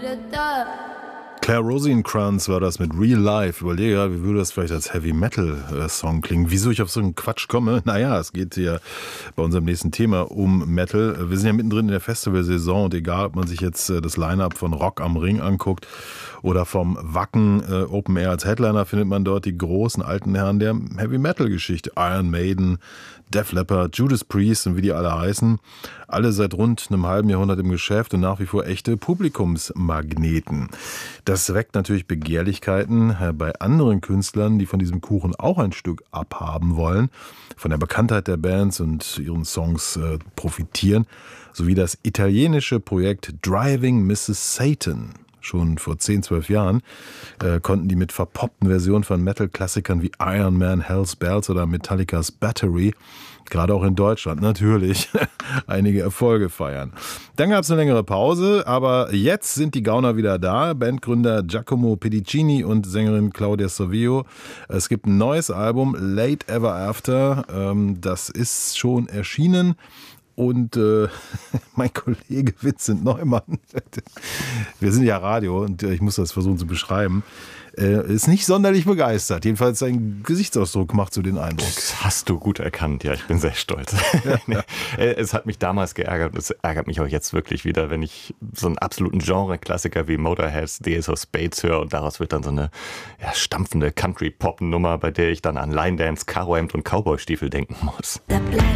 Claire Rosenkranz war das mit Real Life. Überlege ja, wie würde das vielleicht als Heavy-Metal-Song klingen? Wieso ich auf so einen Quatsch komme? Naja, es geht ja bei unserem nächsten Thema um Metal. Wir sind ja mittendrin in der Festivalsaison und egal, ob man sich jetzt das Line-Up von Rock am Ring anguckt oder vom Wacken Open Air als Headliner, findet man dort die großen alten Herren der Heavy-Metal-Geschichte. Iron Maiden, Def Leppard, Judas Priest und wie die alle heißen. Alle seit rund einem halben Jahrhundert im Geschäft und nach wie vor echte Publikumsmagneten. Das weckt natürlich Begehrlichkeiten bei anderen Künstlern, die von diesem Kuchen auch ein Stück abhaben wollen, von der Bekanntheit der Bands und ihren Songs profitieren, sowie das italienische Projekt Driving Mrs. Satan. Schon vor 10, 12 Jahren konnten die mit verpoppten Versionen von Metal-Klassikern wie Iron Man, Hell's Bells oder Metallicas Battery, gerade auch in Deutschland natürlich, einige Erfolge feiern. Dann gab es eine längere Pause, aber jetzt sind die Gauner wieder da. Bandgründer Giacomo Pedicini und Sängerin Claudia Savio. Es gibt ein neues Album, Late Ever After. Das ist schon erschienen. Und mein Kollege Vincent Neumann, wir sind ja Radio und ich muss das versuchen zu beschreiben, ist nicht sonderlich begeistert. Jedenfalls sein Gesichtsausdruck macht so den Eindruck. Das hast du gut erkannt, ja, ich bin sehr stolz. Ja. Es hat mich damals geärgert und es ärgert mich auch jetzt wirklich wieder, wenn ich so einen absoluten Genre-Klassiker wie Motorheads, Ace of Spades höre und daraus wird dann so eine stampfende Country-Pop-Nummer, bei der ich dann an Line Dance, Karohemd und Cowboy-Stiefel denken muss. The pleasure